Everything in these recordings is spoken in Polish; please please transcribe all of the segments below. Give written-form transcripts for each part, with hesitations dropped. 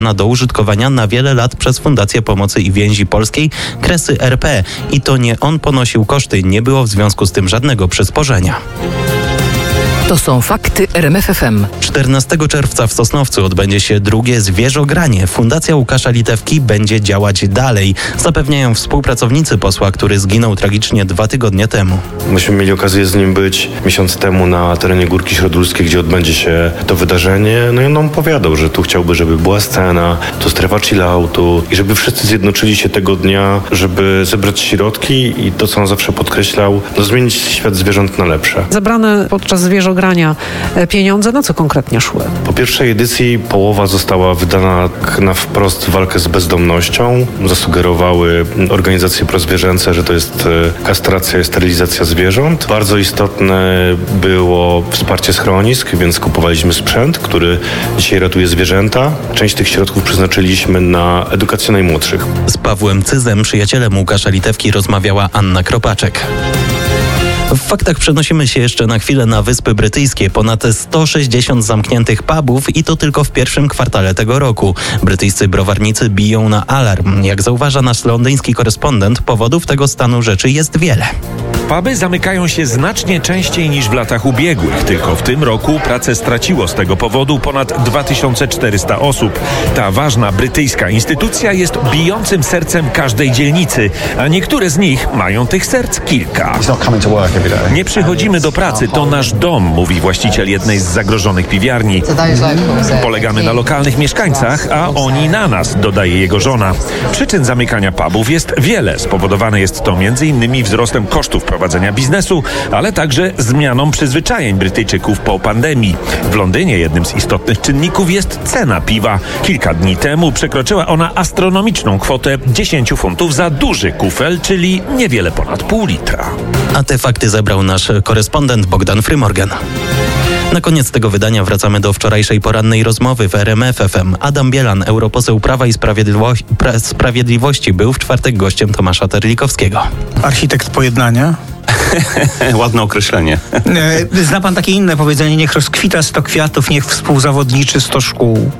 do użytkowania na wiele lat przez Fundację Pomocy i Więzi Polskiej Kresy RP i to nie on ponosił koszty, nie było w związku z tym żadnego przysporzenia. To są fakty RMF FM. 14 czerwca w Sosnowcu odbędzie się drugie zwierzogranie. Fundacja Łukasza Litewki będzie działać dalej, zapewniają współpracownicy posła, który zginął tragicznie 2 tygodnie temu. Myśmy mieli okazję z nim być miesiąc temu na terenie Górki Śródulskiej, gdzie odbędzie się to wydarzenie. No i on nam opowiadał, że tu chciałby, żeby była scena, tu strefa chilloutu i żeby wszyscy zjednoczyli się tego dnia, żeby zebrać środki i to, co on zawsze podkreślał, zmienić świat zwierząt na lepsze. Zebrane podczas zwierzogrania pieniądze na co konkretnie szły? Po pierwszej edycji połowa została wydana na wprost walkę z bezdomnością. Zasugerowały organizacje prozwierzęce, że to jest kastracja i sterylizacja zwierząt. Bardzo istotne było wsparcie schronisk, więc kupowaliśmy sprzęt, który dzisiaj ratuje zwierzęta. Część tych środków przeznaczyliśmy na edukację najmłodszych. Z Pawłem Cyzem, przyjacielem Łukasza Litewki, rozmawiała Anna Kropaczek. W faktach przenosimy się jeszcze na chwilę na Wyspy Brytyjskie. Ponad 160 zamkniętych pubów i to tylko w pierwszym kwartale tego roku. Brytyjscy browarnicy biją na alarm. Jak zauważa nasz londyński korespondent, powodów tego stanu rzeczy jest wiele. Puby zamykają się znacznie częściej niż w latach ubiegłych. Tylko w tym roku pracę straciło z tego powodu ponad 2400 osób. Ta ważna brytyjska instytucja jest bijącym sercem każdej dzielnicy, a niektóre z nich mają tych serc kilka. Nie przychodzimy do pracy, to nasz dom, mówi właściciel jednej z zagrożonych piwiarni. Polegamy na lokalnych mieszkańcach, a oni na nas, dodaje jego żona. Przyczyn zamykania pubów jest wiele. Spowodowane jest to m.in. wzrostem kosztów prowadzenia biznesu, ale także zmianą przyzwyczajeń Brytyjczyków po pandemii. W Londynie jednym z istotnych czynników jest cena piwa. Kilka dni temu przekroczyła ona astronomiczną kwotę 10 funtów za duży kufel, czyli niewiele ponad pół litra. A te fakty zebrał nasz korespondent Bogdan Frymorgan. Na koniec tego wydania wracamy do wczorajszej porannej rozmowy w RMF FM. Adam Bielan, europoseł Prawa i Sprawiedliwości, był w czwartek gościem Tomasza Terlikowskiego. Architekt pojednania? Ładne określenie. Zna pan takie inne powiedzenie, niech rozkwita 100 kwiatów, niech współzawodniczy 100 szkół.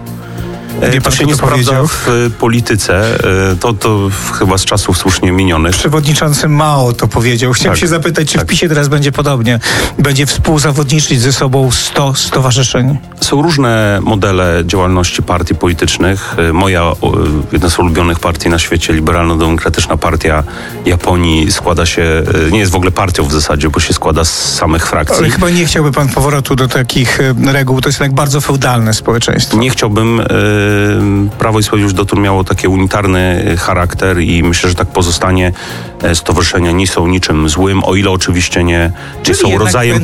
To się nie sprawdza w polityce, to chyba z czasów słusznie minionych. Przewodniczący Mao to powiedział. Chciałem się zapytać, czy w PiS-ie teraz będzie podobnie? Będzie współzawodniczyć ze sobą 100 stowarzyszeń? Są różne modele działalności partii politycznych. Moja, jedna z ulubionych partii na świecie, Liberalno-Demokratyczna Partia Japonii, składa się, nie jest w ogóle partią w zasadzie, bo się składa z samych frakcji. Ale chyba nie chciałby pan powrotu do takich reguł. To jest jednak bardzo feudalne społeczeństwo. Nie chciałbym. Prawo i Sprawiedliwość dotąd miało taki unitarny charakter i myślę, że tak pozostanie. Stowarzyszenia nie są niczym złym, o ile oczywiście nie są rodzajem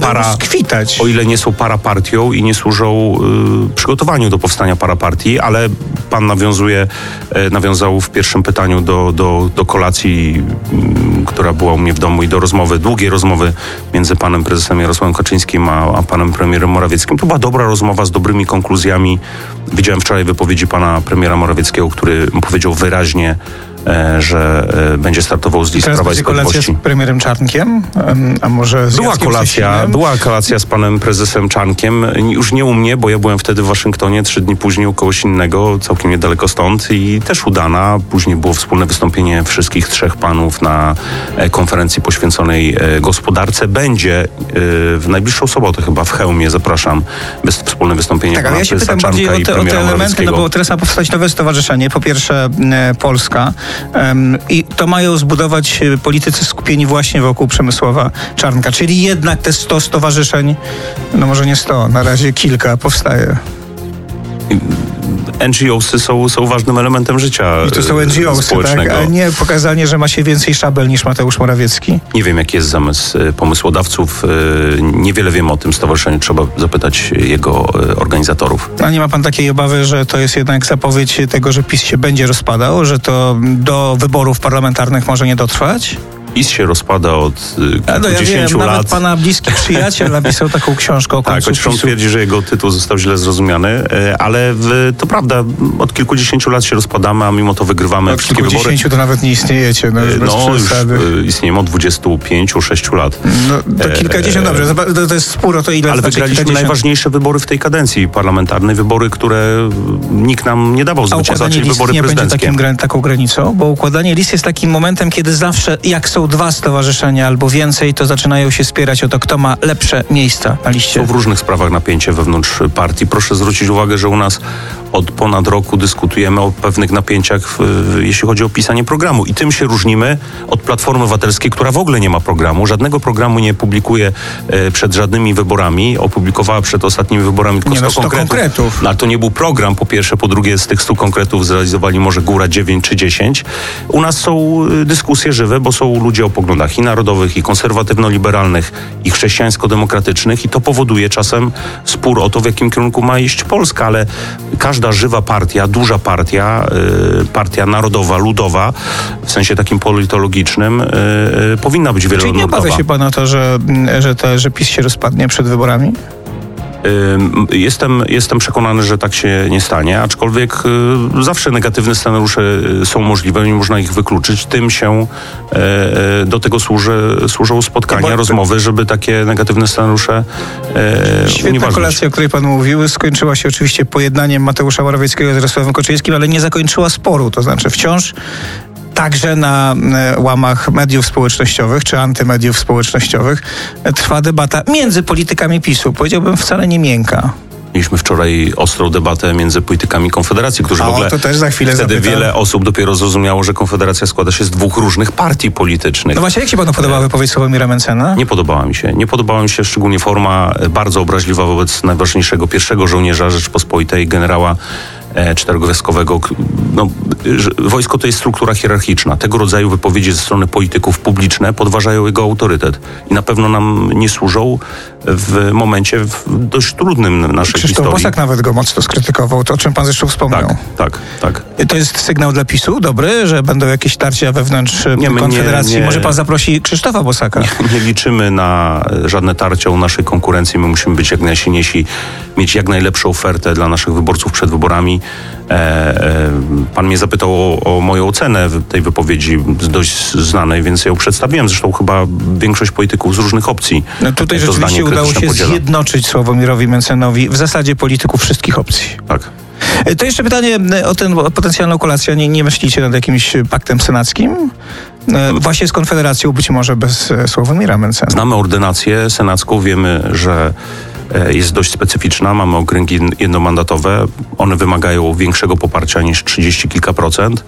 o ile nie są parapartią i nie służą przygotowaniu do powstania parapartii, ale pan nawiązał w pierwszym pytaniu do kolacji, która była u mnie w domu i do długiej rozmowy między panem prezesem Jarosławem Kaczyńskim a panem premierem Morawieckim. To była dobra rozmowa z dobrymi konkluzjami. Widziałem wczoraj wypowiedzi pana premiera Morawieckiego, który powiedział wyraźnie, że będzie startował z list Prawa i Sprawiedliwości. Kolacja z premierem Czarnkiem? A może z Była kolacja z panem prezesem Czarnkiem. Już nie u mnie, bo ja byłem wtedy w Waszyngtonie, 3 dni później u kogoś innego, całkiem niedaleko stąd i też udana. Później było wspólne wystąpienie wszystkich 3 panów na konferencji poświęconej gospodarce. Będzie w najbliższą sobotę chyba w Chełmie, zapraszam, wspólne wystąpienie pana prezesa Czarnka i premiera Morawieckiego. O te elementy, no bo teraz ma powstać nowe stowarzyszenie. Po pierwsze Polska. I to mają zbudować politycy skupieni właśnie wokół Przemysława Czarnka. Czyli jednak te 100 stowarzyszeń, no może nie 100, na razie kilka powstaje. NGOsy są ważnym elementem życia społecznego. I to są NGOsy, tak? A nie pokazanie, że ma się więcej szabel niż Mateusz Morawiecki. Nie wiem, jaki jest zamysł pomysłodawców. Niewiele wiem o tym stowarzyszeniu. Trzeba zapytać jego organizatorów. A nie ma pan takiej obawy, że to jest jednak zapowiedź tego, że PiS się będzie rozpadał, że to do wyborów parlamentarnych może nie dotrwać? PiS się rozpada od kilkudziesięciu lat. Nawet pana bliski przyjaciel napisał taką książkę o końcu Tak, choć on twierdzi, że jego tytuł został źle zrozumiany, ale to prawda, od kilkudziesięciu lat się rozpadamy, a mimo to wygrywamy wszystkie wybory. Od kilkudziesięciu to nawet nie istniejecie. Już istniejemy od 25-6 lat. To kilkadziesiąt, dobrze, to jest spór o to, ile... Ale wygraliśmy najważniejsze wybory w tej kadencji parlamentarnej, wybory, które nikt nam nie dawał zwycięstwa, czyli wybory prezydenckie. Będzie taką granicą, bo układanie list jest takim momentem, kiedy zawsze, jak są dwa stowarzyszenia albo więcej, to zaczynają się spierać o to, kto ma lepsze miejsca na liście. Są w różnych sprawach napięcie wewnątrz partii. Proszę zwrócić uwagę, że u nas od ponad roku dyskutujemy o pewnych napięciach, jeśli chodzi o pisanie programu. I tym się różnimy od Platformy Obywatelskiej, która w ogóle nie ma programu. Żadnego programu nie publikuje przed żadnymi wyborami. Opublikowała przed ostatnimi wyborami tylko 100 konkretów. No, ale to nie był program, po pierwsze. Po drugie, z tych 100 konkretów zrealizowali może góra 9 czy 10. U nas są dyskusje żywe, bo są ludzie o poglądach i narodowych, i konserwatywno-liberalnych, i chrześcijańsko-demokratycznych, i to powoduje czasem spór o to, w jakim kierunku ma iść Polska, ale każda żywa partia, duża partia, partia narodowa, ludowa, w sensie takim politologicznym, powinna być wielorodnowa. Czyli nie obawia się pan o to, że PiS się rozpadnie przed wyborami? Jestem przekonany, że tak się nie stanie, aczkolwiek zawsze negatywne scenariusze są możliwe, nie można ich wykluczyć. Tym się do tego służą spotkania, rozmowy, żeby takie negatywne scenariusze Świetna kolacja, o której pan mówił, skończyła się oczywiście pojednaniem Mateusza Morawieckiego z Jarosławem Kaczyńskim, ale nie zakończyła sporu, to znaczy wciąż także na łamach mediów społecznościowych czy antymediów społecznościowych trwa debata między politykami PiS-u. Powiedziałbym wcale nie miękka. Mieliśmy wczoraj ostrą debatę między politykami Konfederacji, którzy w ogóle to też za chwilę wtedy wiele osób dopiero zrozumiało, że Konfederacja składa się z dwóch różnych partii politycznych. No właśnie, jak się panu podobała wypowiedź Sławomira Mentzena? Nie podobała mi się. Nie podobała mi się szczególnie forma bardzo obraźliwa wobec najważniejszego pierwszego żołnierza Rzeczpospolitej, generała czterogwiazdkowego. No, wojsko to jest struktura hierarchiczna. Tego rodzaju wypowiedzi ze strony polityków publiczne podważają jego autorytet i na pewno nam nie służą w momencie dość trudnym naszej historii. Krzysztof Bosak nawet go mocno skrytykował, to o czym pan zresztą wspomniał. Tak. To jest sygnał dla PiS-u dobry, że będą jakieś tarcia wewnątrz Konfederacji? Może pan zaprosi Krzysztofa Bosaka? Nie liczymy na żadne tarcia u naszej konkurencji. My musimy być jak najsilniejsi, mieć jak najlepszą ofertę dla naszych wyborców przed wyborami. Pan mnie zapytał o moją ocenę tej wypowiedzi dość znanej, więc ja ją przedstawiłem. Zresztą chyba większość polityków z różnych opcji. No tutaj rzeczywiście udało się zjednoczyć Sławomirowi Mentzenowi w zasadzie polityków wszystkich opcji. Tak. To jeszcze pytanie o potencjalną kolację. Nie myślicie nad jakimś paktem senackim? Właśnie z Konfederacją, być może bez Sławomira Mentzena. Znamy ordynację senacką, wiemy, że jest dość specyficzna. Mamy okręgi jednomandatowe. One wymagają większego poparcia niż 30 kilka procent.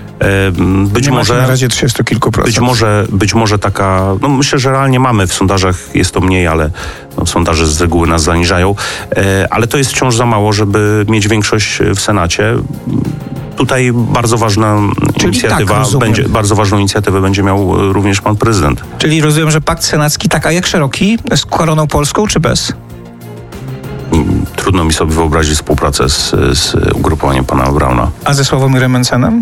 Być może na razie 30 kilku procent. Być może taka, no myślę, że realnie mamy w sondażach, jest to mniej, ale sondaże z reguły nas zaniżają, ale to jest wciąż za mało, żeby mieć większość w Senacie. Tutaj bardzo ważna inicjatywa bardzo ważną inicjatywę będzie miał również pan prezydent. Czyli rozumiem, że pakt senacki, tak, a jak szeroki? Z Koroną Polską czy bez? Trudno mi sobie wyobrazić współpracę z ugrupowaniem pana Brauna. A ze Sławomirem Mentzenem?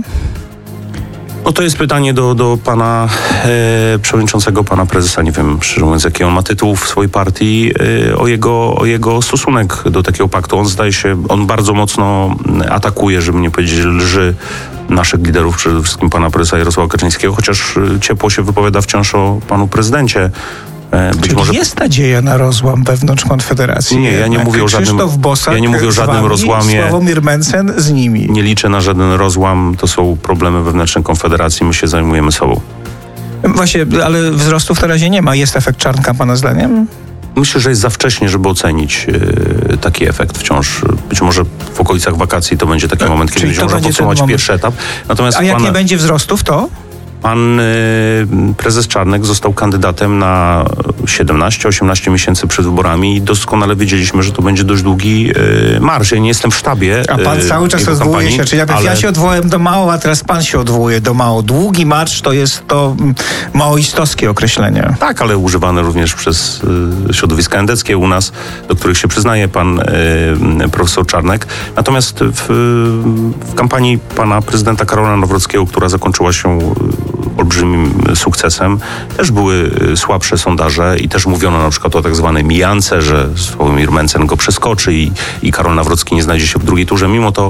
No to jest pytanie do pana przewodniczącego, pana prezesa. Nie wiem, szczerze mówiąc, jaki on ma tytuł w swojej partii, o jego stosunek do takiego paktu. On zdaje się, on bardzo mocno atakuje, żeby nie powiedzieć lży naszych liderów, przede wszystkim pana prezesa Jarosława Kaczyńskiego, chociaż ciepło się wypowiada wciąż o panu prezydencie. Czyli może jest nadzieja na rozłam wewnątrz Konfederacji. Nie, ja nie mówię o żadnym, Krzysztof Bosak, ja nie mówię o żadnym rozłamie. Sławomir Mentzen z nimi. Nie liczę na żaden rozłam. To są problemy wewnętrzne Konfederacji. My się zajmujemy sobą. Właśnie, ale wzrostów na razie nie ma. Jest efekt Czarnka, pana zdaniem? Myślę, że jest za wcześnie, żeby ocenić taki efekt wciąż. Być może w okolicach wakacji to będzie taki moment, kiedy można podsumować pierwszy etap. Natomiast jak nie będzie wzrostów, to? Pan prezes Czarnek został kandydatem na 17-18 miesięcy przed wyborami i doskonale wiedzieliśmy, że to będzie dość długi marsz. Ja nie jestem w sztabie. A pan cały czas odwołuje się. Czyli ja się odwołałem do Mao, a teraz pan się odwołuje do Mao. Długi marsz to jest to maoistowskie określenie. Tak, ale używane również przez środowiska endeckie u nas, do których się przyznaje pan profesor Czarnek. Natomiast w kampanii pana prezydenta Karola Nawrockiego, która zakończyła się olbrzymim sukcesem. Też były słabsze sondaże i też mówiono na przykład o tak zwanej mijance, że Sławomir Mencen go przeskoczy i Karol Nawrocki nie znajdzie się w drugiej turze. Mimo to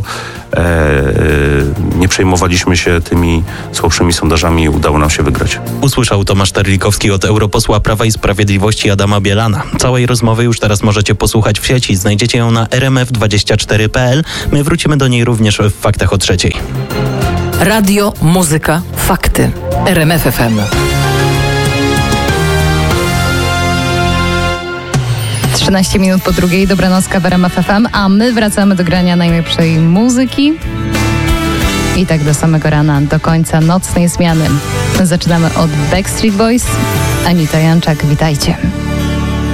nie przejmowaliśmy się tymi słabszymi sondażami i udało nam się wygrać. Usłyszał Tomasz Terlikowski od europosła Prawa i Sprawiedliwości Adama Bielana. Całej rozmowy już teraz możecie posłuchać w sieci. Znajdziecie ją na rmf24.pl. My wrócimy do niej również w Faktach o 3:00. Radio, muzyka, fakty. RMF FM. 13 minut po 2:00, dobranocka w RMF FM, a my wracamy do grania najlepszej muzyki. I tak do samego rana, do końca nocnej zmiany. Zaczynamy od Backstreet Boys. Anita Janczak, witajcie.